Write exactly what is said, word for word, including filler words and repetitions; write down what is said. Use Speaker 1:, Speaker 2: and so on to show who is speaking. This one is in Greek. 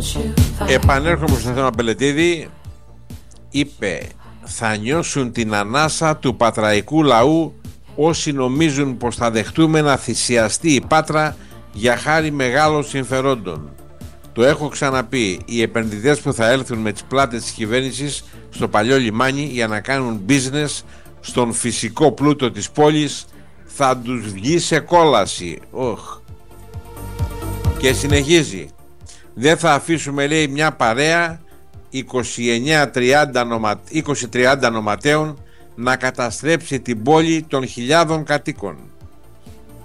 Speaker 1: Επανέρχομαι στο θέμα Πελετίδη. Είπε: θα νιώσουν την ανάσα του πατραϊκού λαού όσοι νομίζουν πως θα δεχτούμε να θυσιαστεί η Πάτρα για χάρη μεγάλων συμφερόντων. Το έχω ξαναπεί, οι επενδυτές που θα έλθουν με τις πλάτες της κυβέρνησης στο παλιό λιμάνι για να κάνουν business στον φυσικό πλούτο της πόλης θα τους βγει σε κόλαση. Οχ. Και συνεχίζει: δεν θα αφήσουμε, λέει, μια παρέα είκοσι εννιά τριάντα είκοσι τριάντα νοματέων να καταστρέψει την πόλη των χιλιάδων κατοίκων.